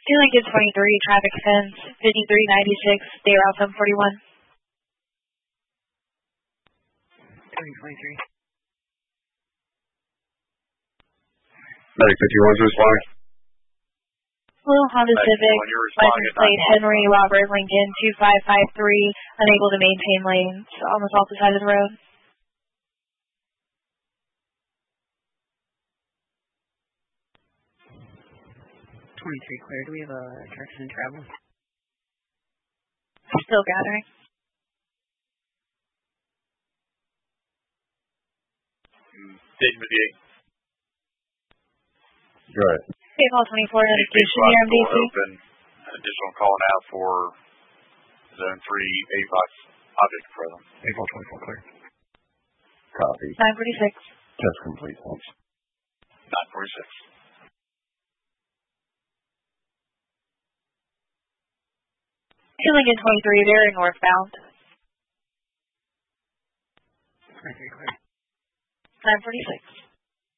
Lincoln 23, traffic fence, 5396, day route 741. 23. Medic 51 to respond. Blue Honda Civic, license plate Henry Robert Lincoln 2553, unable to maintain lanes on the south side of the road. Clear. Do we have a direction and travel? Still gathering. Station 58. Go ahead. Vehicle 24, notification here, MDC. Open. Additional calling out for zone 3, A5 object present. Vehicle 24 clear. Copy. 946. Test complete, thanks. 946. Lincoln 23, very northbound. 23 clear. 946.